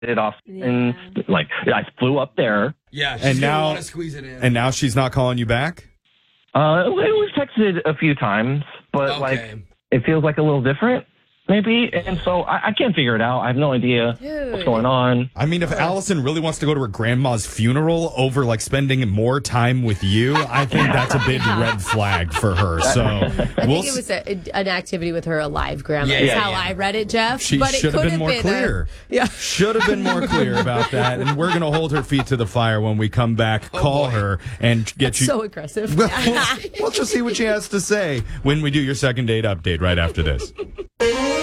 it off, and like I flew up there. Yeah, And she's now- want to squeeze it in. And now she's not calling you back? We've texted a few times, but like it feels like a little different, maybe. And so I can't figure it out. I have no idea what's going on. I mean, if Allison really wants to go to her grandma's funeral over like spending more time with you, I think that's a big red flag for her. So I think it was an activity with her alive grandma. Is how I read it, Jeff. She but it should have been more clear. Should have been more clear about that. And we're going to hold her feet to the fire when we come back, call her, and get you. So aggressive. We'll just see what she has to say when we do your second date update right after this.